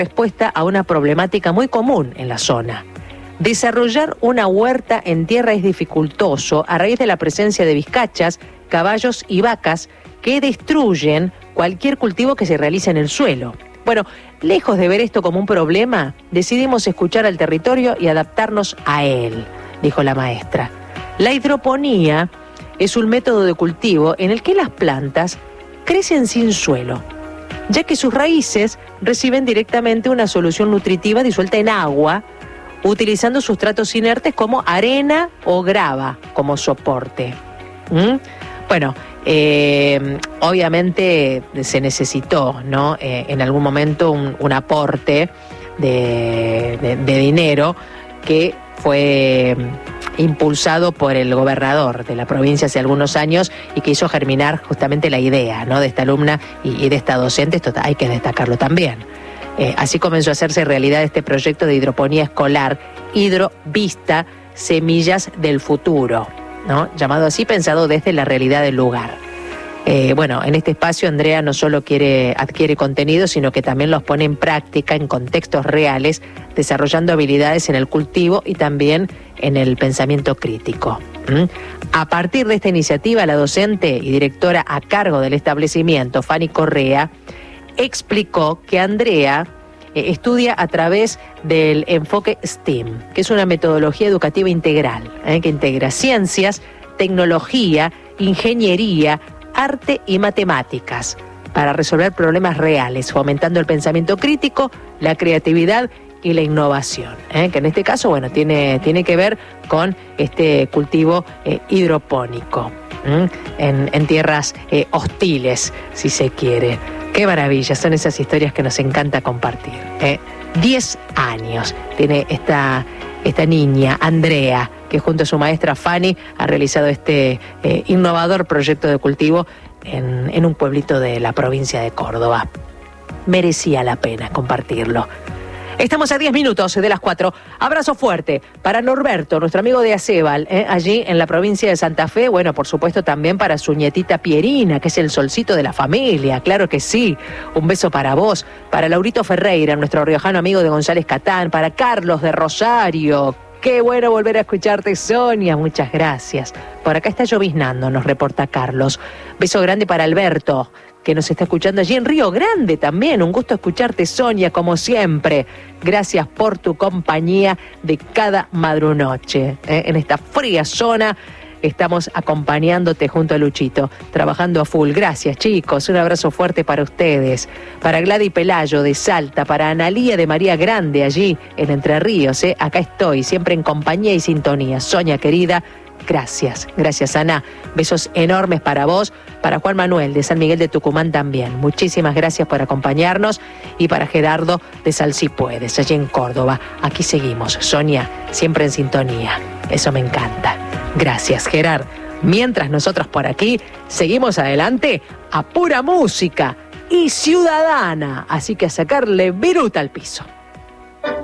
respuesta a una problemática muy común en la zona. Desarrollar una huerta en tierra es dificultoso a raíz de la presencia de vizcachas, caballos y vacas que destruyen cualquier cultivo que se realice en el suelo. Bueno, lejos de ver esto como un problema, decidimos escuchar al territorio y adaptarnos a él, dijo la maestra. La hidroponía es un método de cultivo en el que las plantas crecen sin suelo, ya que sus raíces reciben directamente una solución nutritiva disuelta en agua, utilizando sustratos inertes como arena o grava como soporte. Bueno, obviamente se necesitó, ¿no? En algún momento un aporte de dinero que fue impulsado por el gobernador de la provincia hace algunos años y que hizo germinar justamente la idea, ¿no?, de esta alumna y de esta docente. Esto hay que destacarlo también. Así comenzó a hacerse realidad este proyecto de hidroponía escolar, Hidrovista, Semillas del Futuro, ¿no?, llamado así, pensado desde la realidad del lugar. Bueno, en este espacio Andrea no solo adquiere contenido, sino que también los pone en práctica en contextos reales, desarrollando habilidades en el cultivo y también en el pensamiento crítico. A partir de esta iniciativa, la docente y directora a cargo del establecimiento, Fanny Correa, explicó que Andrea estudia a través del enfoque STEAM, que es una metodología educativa integral, que integra ciencias, tecnología, ingeniería, arte y matemáticas para resolver problemas reales, fomentando el pensamiento crítico, la creatividad y la innovación, que en este caso, bueno, tiene que ver con este cultivo hidropónico en tierras hostiles, si se quiere. Qué maravilla, son esas historias que nos encanta compartir. 10 años tiene esta niña, Andrea, que junto a su maestra Fanny ha realizado este innovador proyecto de cultivo en un pueblito de la provincia de Córdoba. Merecía la pena compartirlo. Estamos a 10 minutos de las 4. Abrazo fuerte para Norberto, nuestro amigo de Acebal, allí en la provincia de Santa Fe. Bueno, por supuesto también para su nietita Pierina, que es el solcito de la familia, claro que sí. Un beso para vos, para Laurito Ferreira, nuestro riojano amigo de González Catán, para Carlos de Rosario. Qué bueno volver a escucharte, Sonia, muchas gracias. Por acá está lloviznando, nos reporta Carlos. Beso grande para Alberto, que nos está escuchando allí en Río Grande también. Un gusto escucharte, Sonia, como siempre. Gracias por tu compañía de cada madrunoche. En esta fría zona estamos acompañándote junto a Luchito, trabajando a full. Gracias, chicos. Un abrazo fuerte para ustedes. Para Gladys Pelayo de Salta, para Analía de María Grande allí en Entre Ríos. Acá estoy, siempre en compañía y sintonía. Sonia, querida, gracias. Gracias, Ana. Besos enormes para vos, para Juan Manuel de San Miguel de Tucumán también. Muchísimas gracias por acompañarnos y para Gerardo de Sal Si Puedes, allí en Córdoba. Aquí seguimos, Sonia, siempre en sintonía. Eso me encanta. Gracias, Gerard. Mientras nosotros por aquí seguimos adelante a pura música y ciudadana. Así que a sacarle viruta al piso.